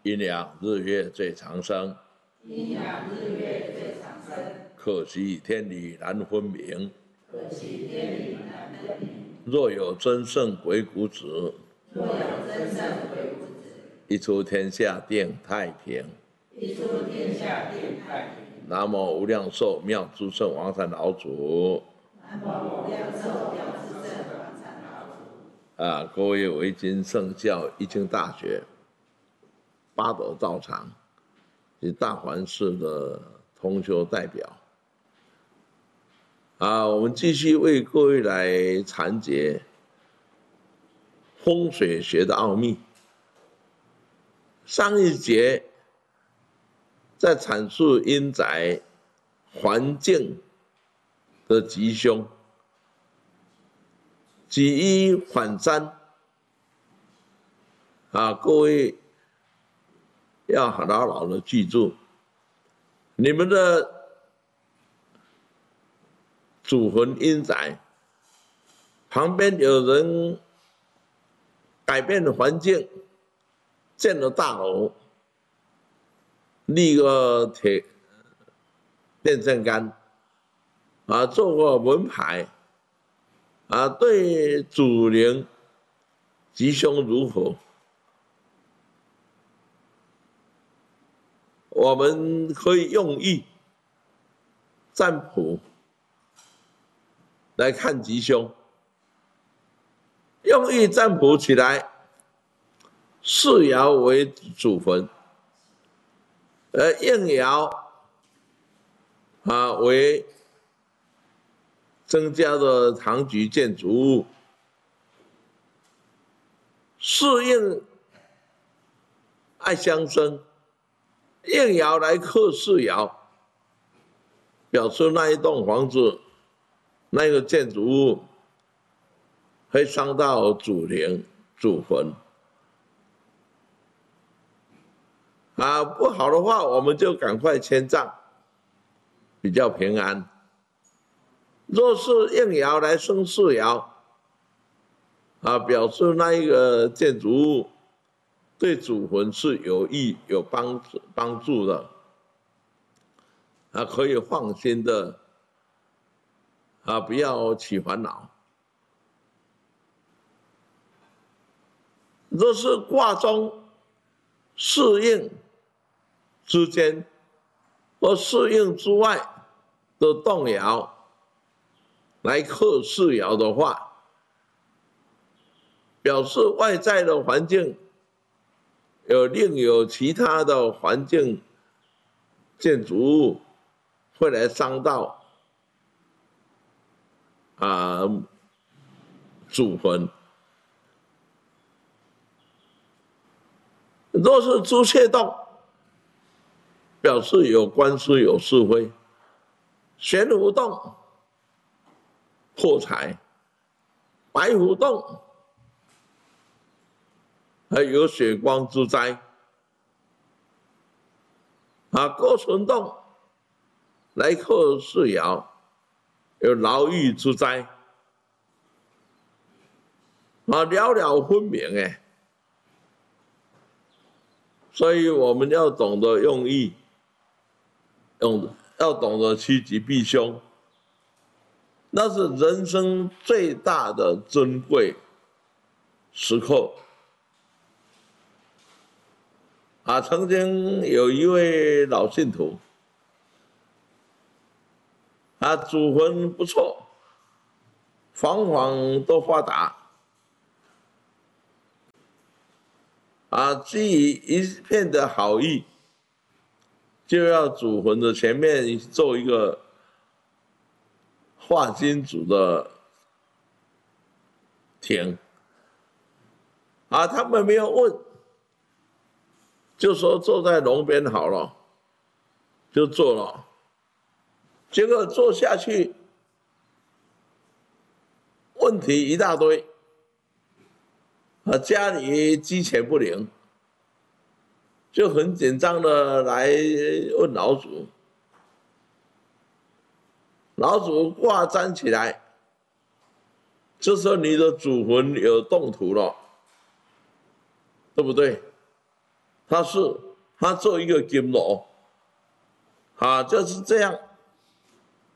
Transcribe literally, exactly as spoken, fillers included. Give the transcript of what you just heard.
阴阳日月最长生， 阴阳日月最长生。 可惜天理难分明， 可惜天理难分明。 若有真圣鬼谷子， 若有真圣鬼谷子， 一出天下定太平。 一出天下定太平。 南无无量寿妙诸圣王禅老祖。 南无无量寿妙诸圣王禅老祖。 啊，各位维经圣教易经大学八斗道场及大环寺的同修代表，啊，我们继续为各位来阐解风水学的奥秘。上一节在阐述阴宅环境的吉凶，举一反三啊，各位要牢牢的记住，你们的祖坟阴宅旁边有人改变了环境，建了大楼，立个铁电线杆啊，做个门牌啊，对祖灵吉凶如何？我们可以用易占卜来看吉凶，用易占卜起来，世爻为祖坟，而应爻啊为增加的堂局建筑物，适应爱相生，应爻来克世爻，表示那一栋房子、那个建筑物会伤到祖灵、祖坟。啊，不好的话，我们就赶快迁葬，比较平安。若是应爻来生世爻，啊，表示那一个建筑物对祖坟是有益、有帮助、帮助的，啊，可以放心的，啊，不要起烦恼。若是卦中适应之间或适应之外的动摇来克世爻的话，表示外在的环境有另有其他的环境建筑物会来伤到啊祖坟。若是朱雀洞，表示有官司有是非；玄武洞破财，白虎洞还有血光之灾，啊，勾唇洞来克世爻，有牢狱之灾，啊，了了分明哎。所以我们要懂得用易，用要懂得趋吉避凶，那是人生最大的珍贵时刻。啊，曾经有一位老信徒，啊，祖坟不错，房房都发达。啊，基于一片的好意，就要祖坟的前面做一个化金主的亭。啊，他们没有问，就说坐在龙边好了，就做了。结果做下去，问题一大堆。啊，家里鸡犬不宁，就很紧张的来问老祖。老祖卦占起来，就说你的祖坟有动土了，对不对？ 他是他做一个金锣，啊，就是这样。